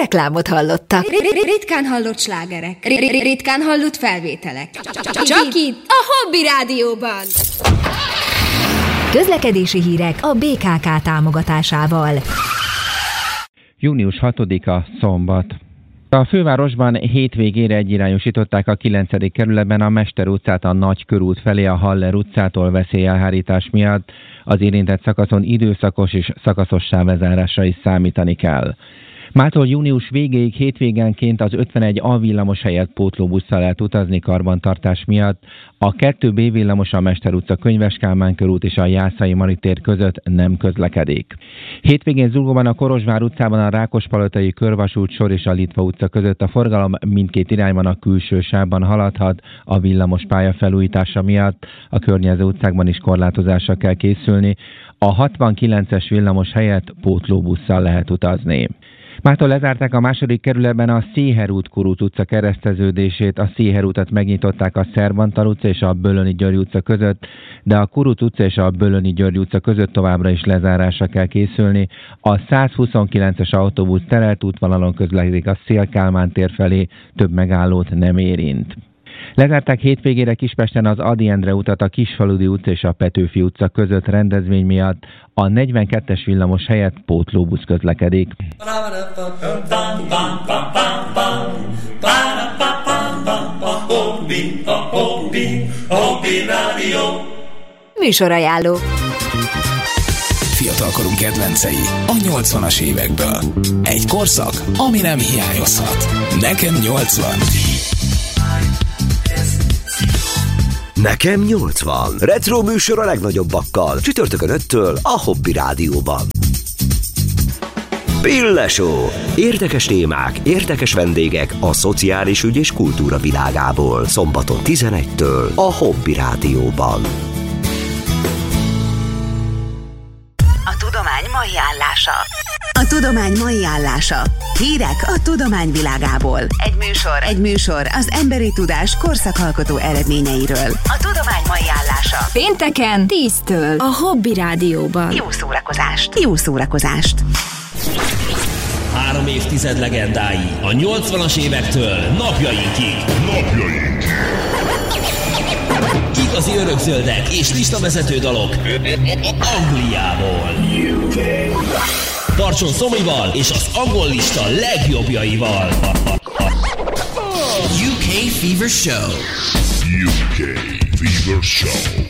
Reklámot hallottak. Ritkán hallott slágerek. Ritkán hallott felvételek. Csak itt, a Hobby Rádióban. Közlekedési hírek a BKK támogatásával. Június 6-a szombat. A fővárosban hétvégére egyirányosították a 9. kerületben a Mester utcát a Nagy körút felé a Haller utcától veszélyelhárítás miatt. Az érintett szakaszon időszakos és szakaszos sávlezárásra is számítani kell. Mától június végéig hétvégenként az 51 A villamos helyett pótlóbusszal lehet utazni karbantartás miatt. A 2B villamos a Mester utca, Könyves Kálmán körút és a Jászai Maritér között nem közlekedik. Hétvégén Zugóban a Korozsvár utcában a Rákospalotai körvasút sor és a Litva utca között a forgalom mindkét irányban a külső sávban haladhat a villamos pálya felújítása miatt. A környező utcákban is korlátozásra kell készülni. A 69-es villamos helyett pótlóbusszal lehet utazni. Mától lezárták a 2. kerületben a Széher út Kurút utca kereszteződését, a Széher utat megnyitották a Szerbantal utca és a Bölöni György utca között, de a Kurút utca és a Bölöni György utca között továbbra is lezárásra kell készülni. A 129-es autóbusz terelt útvonalon közlekedik a Széll-Kálmán tér felé, több megállót nem érint. Lezárták hétvégére Kispesten az Ady Endre utat a Kisfaludi utca és a Petőfi utca között rendezvény miatt. A 42-es villamos helyett pótlóbusz közlekedik. Műsorajánló. Fiatalkorunk kedvencei a 80-as évekből. Egy korszak, ami nem hiányozhat. Nekem 80. Nekem 80. Retro műsor a legnagyobbakkal. Csütörtökön 5-től a Hobby Rádióban. Pille Show. Érdekes témák, érdekes vendégek a szociális ügy és kultúra világából. Szombaton 11-től a Hobby Rádióban. A tudomány mai állása. A tudomány mai állása. Hírek a tudomány világából. Egy műsor az emberi tudás korszakalkotó eredményeiről. A tudomány mai állása. Pénteken 10-től a Hobby Rádióban. Jó szórakozást! Jó szórakozást! 3 évtized legendái a 80-as évektől napjainkig. Igazi örökzöldek és listavezető dalok Angliából. Tartson Szomival és az angol lista legjobbjaival. UK Fever Show. UK Fever Show.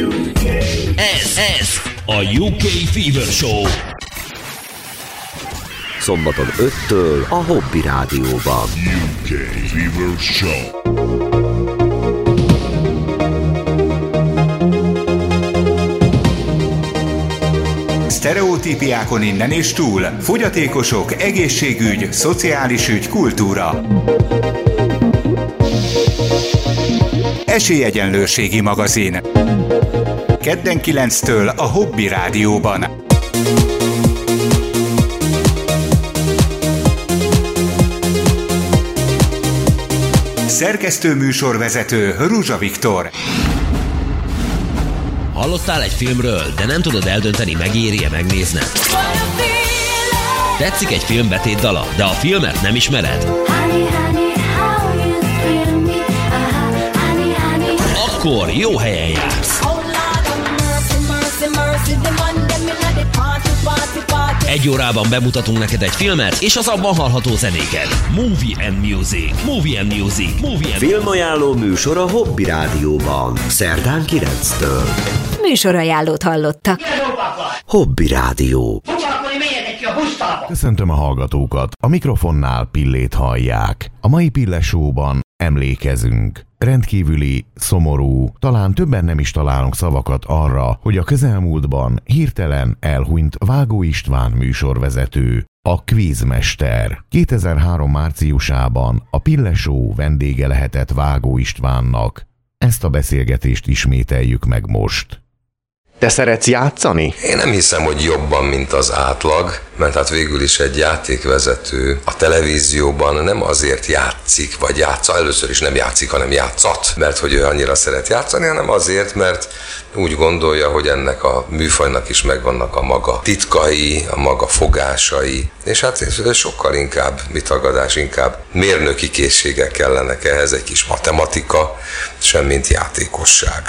Ez a UK Fever Show. Szombaton 5-től a Hobby Rádióban. UK Fever Show. Sztereotípiákon innen és túl. Fogyatékosok, egészségügy, szociális ügy, kultúra. Esélyegyenlőségi magazin. Kedden 9-től a Hobby Rádióban. Szerkesztő műsorvezető Ruzsa Viktor. Hallottál egy filmről, de nem tudod eldönteni, megéri-e megnézned? Tetszik egy film betétdala, de a filmet nem ismered? Akkor jó helyen jársz. Egy órában bemutatunk neked egy filmet, és az abban hallható zenéket. Movie and Music. Movie and Music. Movie and Filmajánló műsor a Hobby Rádióban. Szerdán 9-től. Műsorajánlót hallottak. Hobby Rádió. Köszöntöm a hallgatókat. A mikrofonnál Pillét hallják. A mai Pille Show-ban emlékezünk. Rendkívüli, szomorú, talán többen nem is találunk szavakat arra, hogy a közelmúltban hirtelen elhunyt Vágó István műsorvezető, a kvízmester. 2003 márciusában a Pille Show vendége lehetett Vágó Istvánnak. Ezt a beszélgetést ismételjük meg most. Te szeretsz játszani? Én nem hiszem, hogy jobban, mint az átlag, mert hát végül is egy játékvezető a televízióban nem azért játszik, vagy először is nem játszik, hanem játszat, mert hogy ő annyira szeret játszani, hanem azért, mert úgy gondolja, hogy ennek a műfajnak is megvannak a maga titkai, a maga fogásai, és hát sokkal inkább mitagadás, inkább mérnöki készségek kellenek ehhez, egy kis matematika, semmint játékosság.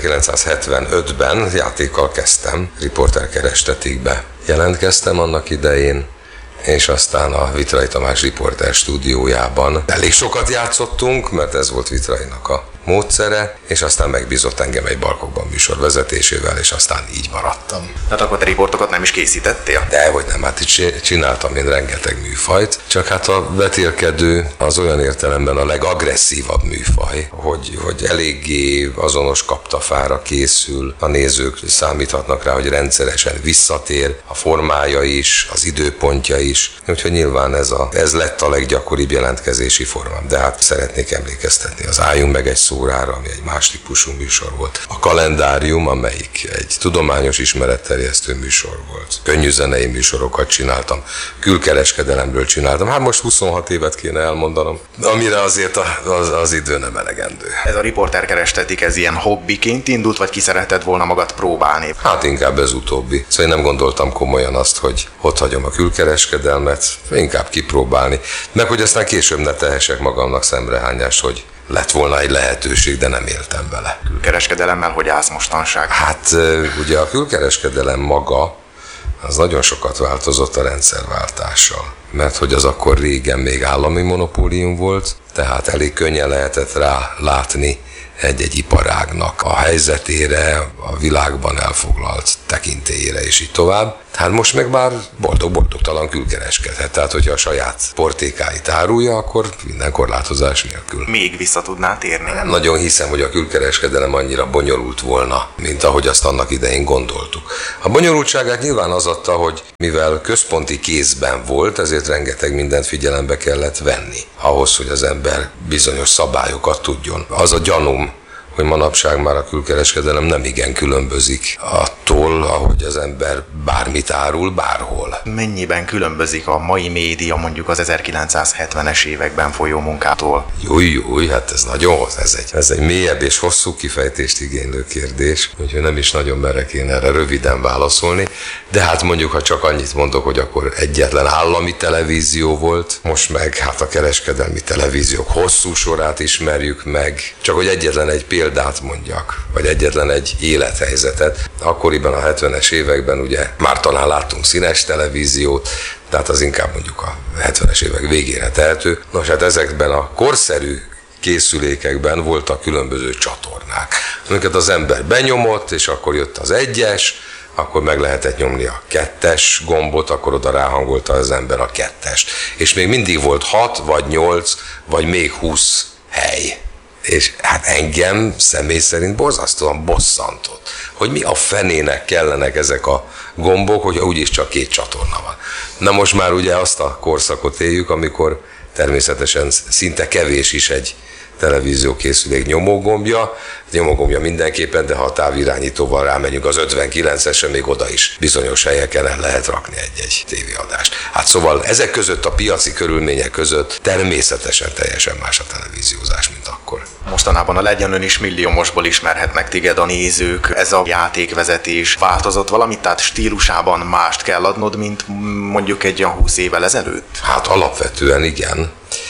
1975-ben játékkal kezdtem, riporterkerestetikbe jelentkeztem annak idején, és aztán a Vitrai Tamás riporter stúdiójában elég sokat játszottunk, mert ez volt Vitrainak a módszere, és aztán megbízott engem egy Balkokban műsor vezetésével, és aztán így maradtam. Tehát akkor te riportokat nem is készítettél? Dehogy nem, hát itt csináltam én rengeteg műfajt, csak hát a vetélkedő az olyan értelemben a legagresszívabb műfaj, hogy eléggé azonos kaptafára készül, a nézők számíthatnak rá, hogy rendszeresen visszatér, a formája is, az időpontja is, úgyhogy nyilván ez lett a leggyakoribb jelentkezési formám, de hát szeretnék emlékeztetni az Álljunk meg egy szórára, ami egy más típusú műsor volt. A Kalendárium, amelyik egy tudományos ismeretterjesztő műsor volt. Könnyű zenei műsorokat csináltam, külkereskedelemről csináltam. Hát most 26 évet kéne elmondanom, amire azért az idő nem elegendő. Ez a riporterkerestetik, ez ilyen hobbiként indult, vagy ki szeretted volna magad próbálni? Hát inkább ez utóbbi. Szóval én nem gondoltam komolyan azt, hogy ott hagyom a külkereskedelmet, inkább kipróbálni. Meg hogy aztán később ne tehessek magamnak szemrehányást, hogy lett volna egy lehetőség, de nem éltem vele. Külkereskedelemmel hogy állsz mostanság? Hát ugye a külkereskedelem maga az nagyon sokat változott a rendszerváltással. Mert hogy az akkor régen még állami monopólium volt, tehát elég könnyen lehetett rá látni egy-egy iparágnak a helyzetére, a világban elfoglalt tekintélyére és így tovább. Hát most meg már boldog-boldogtalan külkereskedhet. Tehát, hogyha a saját portékáit árulja, akkor minden korlátozás nélkül. Még vissza tudnál térni? Nem nagyon hiszem, hogy a külkereskedelem annyira bonyolult volna, mint ahogy azt annak idején gondoltuk. A bonyolultságát nyilván az adta, hogy mivel központi kézben volt, ezért rengeteg mindent figyelembe kellett venni. Ahhoz, hogy az ember bizonyos szabályokat tudjon. Az a gyanúm, hogy manapság már a külkereskedelem nem igen különbözik attól, ahogy az ember bármit árul bárhol. Mennyiben különbözik a mai média mondjuk az 1970-es években folyó munkától? Júj, hát ez nagyon ez egy mélyebb és hosszú kifejtést igénylő kérdés, úgyhogy nem is nagyon merek én erre röviden válaszolni, de hát mondjuk, ha csak annyit mondok, hogy akkor egyetlen állami televízió volt, most meg hát a kereskedelmi televíziók hosszú sorát ismerjük meg, csak hogy egyetlen egy példát mondjak, vagy egyetlen egy élethelyzetet. Akkoriban a 70-es években ugye már talán láttunk színes televíziót, tehát az inkább mondjuk a 70-es évek végére tehető. Nos, hát ezekben a korszerű készülékekben voltak különböző csatornák, amiket az ember benyomott, és akkor jött az 1-es, akkor meg lehetett nyomni a 2-es gombot, akkor oda ráhangolta az ember a 2-est. És még mindig volt 6, vagy 8, vagy még 20 hely. És hát engem személy szerint borzasztóan bosszantott, hogy mi a fenének kellenek ezek a gombok, hogy úgyis csak 2 csatorna van. Na most már ugye azt a korszakot éljük, amikor természetesen szinte kevés is egy televíziókészülék nyomógombja mindenképpen, de ha a távirányítóval rámegyünk az 59-esre, még oda is bizonyos helyeken el lehet rakni egy tévéadást. Hát szóval ezek között, a piaci körülmények között természetesen teljesen más a televíziózás, mint akkor. Mostanában a Legyen Ön is milliómosból ismerhetnek téged a nézők. Ez a játékvezetés változott valamit, tehát stílusában mást kell adnod, mint mondjuk egy 20 évvel ezelőtt? Hát alapvetően igen.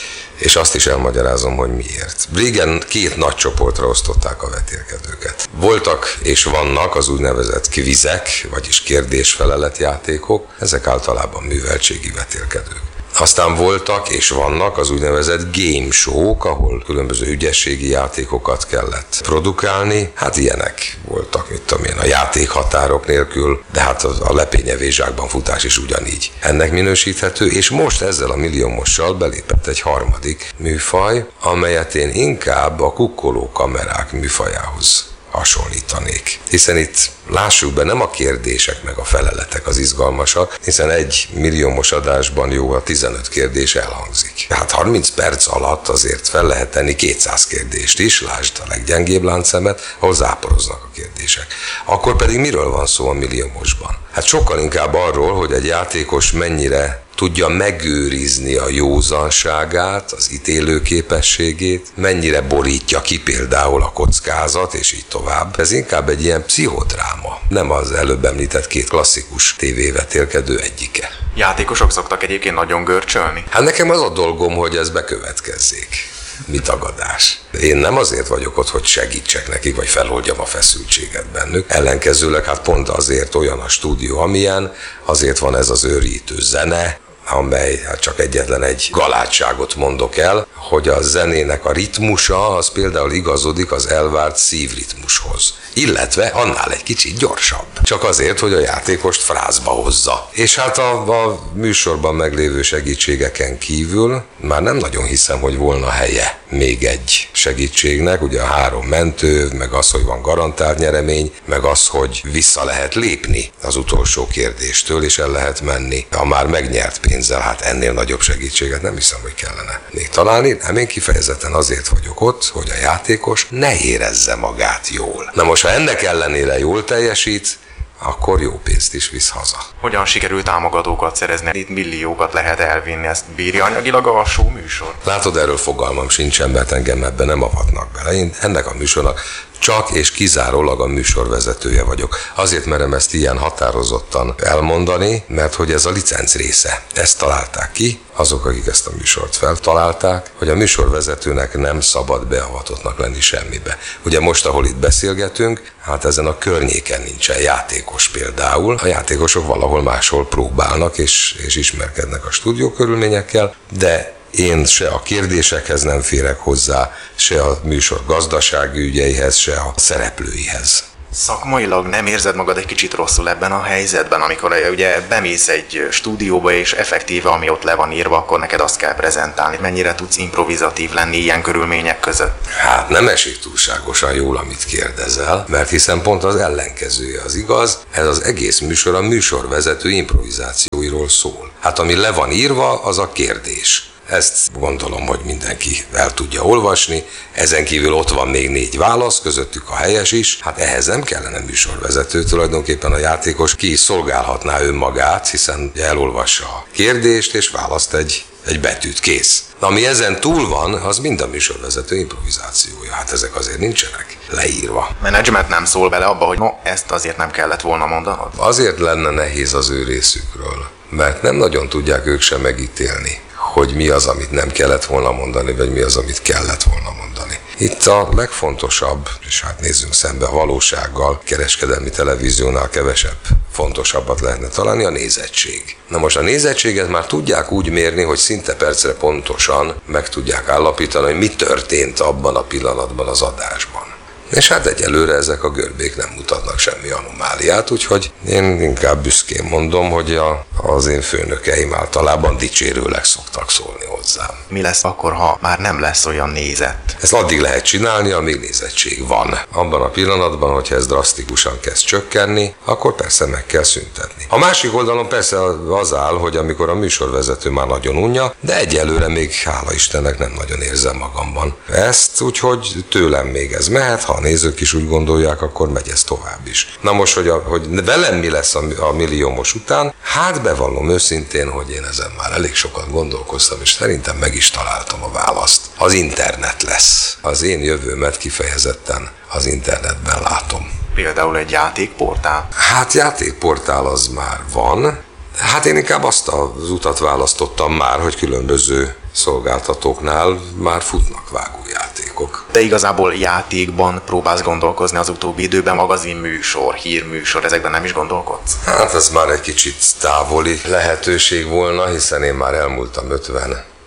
És azt is elmagyarázom, hogy miért. Régen 2 nagy csoportra osztották a vetélkedőket. Voltak és vannak az úgynevezett kvizek, vagyis kérdés-felelet játékok, ezek általában műveltségi vetélkedők. Aztán voltak és vannak az úgynevezett game show-k, ahol különböző ügyességi játékokat kellett produkálni. Hát ilyenek voltak, mit tudom én, a játékhatárok nélkül, de hát a lepényevészsákban futás is ugyanígy ennek minősíthető, és most ezzel a milliómossal belépett egy harmadik műfaj, amelyet én inkább a kukkoló kamerák műfajához hasonlítanék. Hiszen itt Lássuk be, nem a kérdések meg a feleletek az izgalmasak, hiszen 1 milliómos adásban jó, a 15 kérdés elhangzik. Hát 30 perc alatt azért fel lehet tenni 200 kérdést is, lásd a leggyengébb láncszemet, ahol záporoznak a kérdések. Akkor pedig miről van szó a milliómosban? Hát sokkal inkább arról, hogy egy játékos mennyire tudja megőrizni a józanságát, az ítélőképességét, mennyire borítja ki például a kockázat, és így tovább. Ez inkább egy ilyen pszichodráma, nem az előbb említett 2 klasszikus tévévetélkedő egyike. Játékosok szoktak egyébként nagyon görcsölni? Hát nekem az a dolgom, hogy ez bekövetkezzék. Mi tagadás. Én nem azért vagyok ott, hogy segítsek nekik, vagy feloldjam a feszültséget bennük. Ellenkezőleg hát pont azért olyan a stúdió, amilyen, azért van ez az őrítő zene, amely hát csak egyetlen egy galátságot mondok el, hogy a zenének a ritmusa az például igazodik az elvárt szívritmushoz. Illetve annál egy kicsit gyorsabb. Csak azért, hogy a játékost frázba hozza. És hát a műsorban meglévő segítségeken kívül már nem nagyon hiszem, hogy volna helye még egy segítségnek. Ugye a 3 mentő, meg az, hogy van garantált nyeremény, meg az, hogy vissza lehet lépni az utolsó kérdéstől, és el lehet menni a már megnyert pénzzel. Hát ennél nagyobb segítséget nem hiszem, hogy kellene még találni. Nem, én kifejezetten azért vagyok ott, hogy a játékos ne érezze magát jól. Na most, ha ennek ellenére jól teljesít, akkor jó pénzt is visz haza. Hogyan sikerül támogatókat szerezni? Itt milliókat lehet elvinni, ezt bírja anyagilag a show műsor? Látod, erről fogalmam sincsen, mert engem ebben nem avatnak bele. Én ennek a műsornak csak és kizárólag a műsorvezetője vagyok. Azért merem ezt ilyen határozottan elmondani, mert hogy ez a licenc része. Ezt találták ki, azok, akik ezt a műsort feltalálták, hogy a műsorvezetőnek nem szabad beavatottnak lenni semmibe. Ugye most, ahol itt beszélgetünk, hát ezen a környéken nincsen játékos például. A játékosok valahol máshol próbálnak és ismerkednek a stúdió körülményekkel, de én se a kérdésekhez nem férek hozzá, se a műsor gazdasági ügyeihez, se a szereplőihez. Szakmailag nem érzed magad egy kicsit rosszul ebben a helyzetben, amikor ugye bemész egy stúdióba, és effektíve, ami ott le van írva, akkor neked azt kell prezentálni. Mennyire tudsz improvizatív lenni ilyen körülmények között? Hát nem esik túlságosan jól, amit kérdezel, mert hiszen pont az ellenkezője az igaz. Ez az egész műsor a műsorvezető improvizációiról szól. Hát ami le van írva, az a kérdés. Ezt gondolom, hogy mindenki el tudja olvasni. Ezen kívül ott van még 4 válasz, közöttük a helyes is. Hát ehhez nem kellene műsorvezető, tulajdonképpen a játékos ki is szolgálhatná önmagát, hiszen elolvassa a kérdést és választ egy betűt, kész. Na, ami ezen túl van, az mind a műsorvezető improvizációja. Hát ezek azért nincsenek leírva. Menedzsment nem szól bele abba, hogy ezt azért nem kellett volna mondanod? Azért lenne nehéz az ő részükről, mert nem nagyon tudják ők sem megítélni, hogy mi az, amit nem kellett volna mondani, vagy mi az, amit kellett volna mondani. Itt a legfontosabb, és hát nézzünk szembe a valósággal, kereskedelmi televíziónál kevesebb fontosabbat lehetne találni, a nézettség. Na most a nézettséget már tudják úgy mérni, hogy szinte percre pontosan meg tudják állapítani, hogy mi történt abban a pillanatban az adásban. És hát egyelőre ezek a görbék nem mutatnak semmi anomáliát, úgyhogy én inkább büszkén mondom, hogy az én főnökeim általában dicsérőleg szoktak szólni hozzám. Mi lesz akkor, ha már nem lesz olyan nézet? Ezt addig lehet csinálni, amíg nézettség van. Abban a pillanatban, hogyha ez drasztikusan kezd csökkenni, akkor persze meg kell szüntetni. A másik oldalon persze az áll, hogy amikor a műsorvezető már nagyon unja, de egyelőre még hála Istennek nem nagyon érzem magamban ezt, úgyhogy tőlem még ez mehet, ha a nézők is úgy gondolják, akkor megy ez tovább is. Na most, hogy velem mi lesz a milliómos után, hát bevallom őszintén, hogy én ezen már elég sokat gondolkoztam, és szerintem meg is találtam a választ. Az internet lesz. Az én jövőmet kifejezetten az internetben látom. Például egy játékportál? Hát játékportál az már van. Hát én inkább azt az utat választottam már, hogy különböző szolgáltatóknál már futnak vágójátékok. De igazából játékban próbálsz gondolkozni az utóbbi időben, magazinműsor, hírműsor, ezekben nem is gondolkodsz? Hát ez már egy kicsit távoli lehetőség volna, hiszen én már elmúltam 50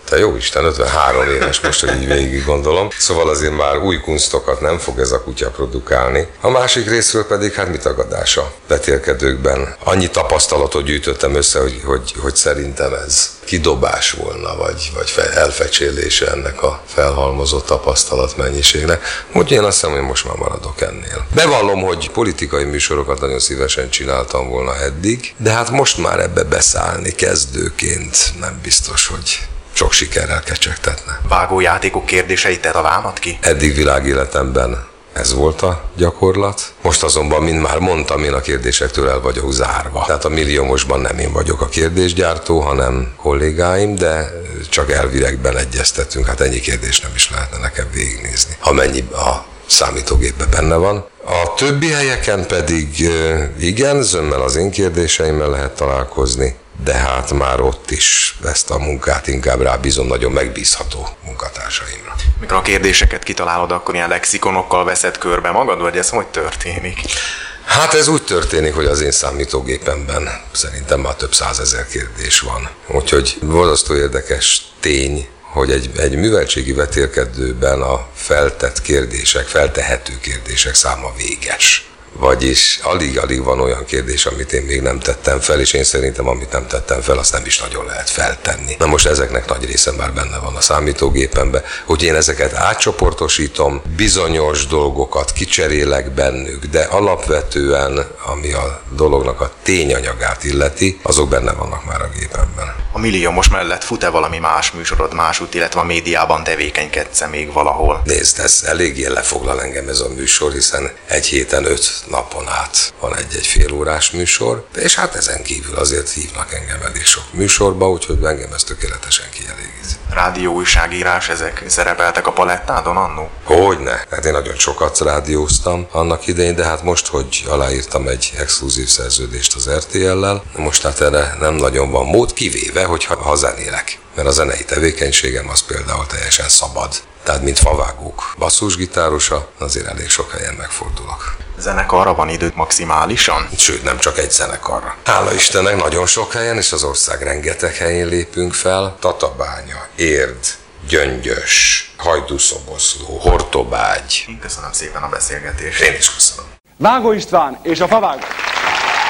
Te jó Isten, 53 éves most, hogy így végig gondolom. Szóval azért már új kunstokat nem fog ez a kutya produkálni. A másik részről pedig hát mit agadása vetélkedőkben. Annyi tapasztalatot gyűjtöttem össze, hogy szerintem ez kidobás volna, vagy elfecsélése ennek a felhalmozott tapasztalat mennyiségnek. Úgyhogy én azt hiszem, hogy most már maradok ennél. Bevallom, hogy politikai műsorokat nagyon szívesen csináltam volna eddig, de hát most már ebbe beszállni kezdőként nem biztos, hogy sok sikerrel kecsegtetne. Vágójátékok kérdéseit te találnád ki? Eddig világéletemben ez volt a gyakorlat. Most azonban, mint már mondtam, én a kérdésektől el vagyok zárva. Tehát a milliómosban nem én vagyok a kérdésgyártó, hanem kollégáim, de csak elvilegben egyeztetünk. Hát ennyi kérdést nem is lehetne nekem végignézni, amennyi a számítógépben benne van. A többi helyeken pedig igen, zömmel az én kérdéseimmel lehet találkozni, de hát már ott is ezt a munkát inkább rábízom nagyon megbízható munkatársaimra. Mikor a kérdéseket kitalálod, akkor ilyen lexikonokkal veszed körbe magad, vagy ez hogy történik? Hát ez úgy történik, hogy az én számítógépemben szerintem már több 100 000 kérdés van. Úgyhogy borzasztó érdekes tény, hogy egy műveltségi vetélkedőben a feltett kérdések, feltehető kérdések száma véges. Vagyis alig-alig van olyan kérdés, amit én még nem tettem fel, és én szerintem, amit nem tettem fel, azt nem is nagyon lehet feltenni. Na most ezeknek nagy része már benne van a számítógépemben, hogy én ezeket átcsoportosítom, bizonyos dolgokat kicserélek bennük, de alapvetően, ami a dolognak a tényanyagát illeti, azok benne vannak már a gépemben. A milliómos mellett fut-e valami más műsorod másút, illetve a médiában tevékenykedsz-e még valahol? Nézd, ez eléggé lefoglal engem ez a műsor, hiszen egy héten 5 napon át van egy félórás műsor, és hát ezen kívül azért hívnak engem elég sok műsorba, úgyhogy engem ez tökéletesen kielégít. Rádió, újságírás, ezek szerepeltek a palettádon annó? Hogyne, hát én nagyon sokat rádióztam annak idején, de hát most, hogy aláírtam egy exkluzív szerződést az RTL-lel, most hát erre nem nagyon van mód, kivéve, hogyha zenélek. Mert a zenei tevékenységem az például teljesen szabad. Tehát, mint favágók basszusgitárosa, azért elég sok helyen megfordulok. Zenekarra van időt maximálisan? Sőt, nem csak egy zenekarra. Hála Istennek nagyon sok helyen, és az ország rengeteg helyén lépünk fel. Tatabánya, Érd, Gyöngyös, Hajdúszoboszló, Hortobágy. Köszönöm szépen a beszélgetést. Én is köszönöm. Vágó István és a favágó.